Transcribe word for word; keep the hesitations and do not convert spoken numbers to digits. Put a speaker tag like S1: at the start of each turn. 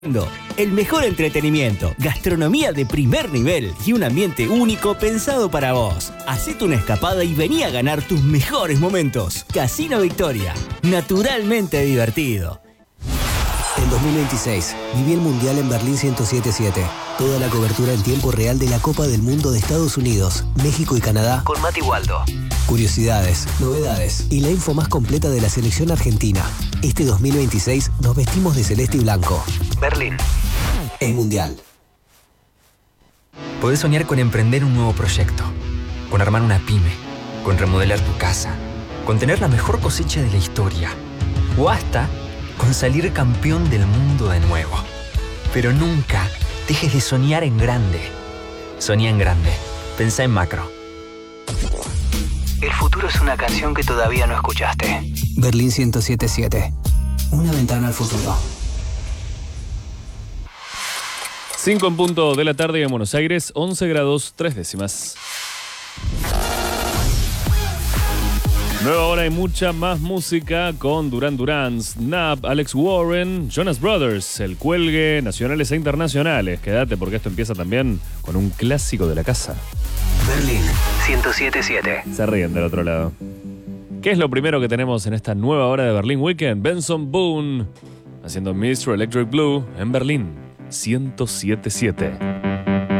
S1: El mejor entretenimiento, gastronomía de primer nivel y un ambiente único pensado para vos. Hacete una escapada y vení a ganar tus mejores momentos. Casino Victoria, naturalmente divertido.
S2: En dos mil veintiséis, viví el Mundial en Berlín ciento siete siete. Toda la cobertura en tiempo real de la Copa del Mundo de Estados Unidos, México y Canadá con Mati Waldo. Curiosidades, novedades y la info más completa de la selección argentina. Este dos mil veintiséis nos vestimos de celeste y blanco. Berlín es Mundial.
S3: Podés soñar con emprender un nuevo proyecto, con armar una pyme, con remodelar tu casa, con tener la mejor cosecha de la historia o hasta con salir campeón del mundo de nuevo. Pero nunca dejes de soñar en grande. Soñá en grande. Pensá en macro.
S2: El futuro es una canción que todavía no escuchaste. Berlín ciento siete siete. Una ventana al futuro.
S4: cinco en punto de la tarde en Buenos Aires, once grados tres décimas. Nueva hora y mucha más música con Duran Duran, Snap, Alex Warren, Jonas Brothers, El Cuelgue, nacionales e internacionales. Quédate porque esto empieza también con un clásico de la casa.
S2: Berlín ciento siete siete.
S4: Se ríen del otro lado. ¿Qué es lo primero que tenemos en esta nueva hora de Berlín Weekend? Benson Boone haciendo mister Electric Blue en Berlín ciento siete siete.